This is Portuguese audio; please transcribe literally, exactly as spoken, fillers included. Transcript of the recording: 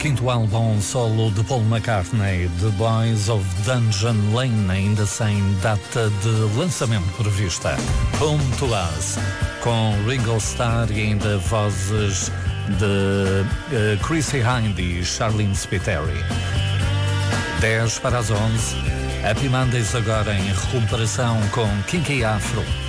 quinto álbum solo de Paul McCartney, The Boys of Dungeon Lane, ainda sem data de lançamento prevista. Home to Us, com Ringo Starr e ainda vozes de uh, Chrissie Hynde e Charlene Spiteri. dez para as onze, Happy Mondays agora em recuperação com Kinky Afro.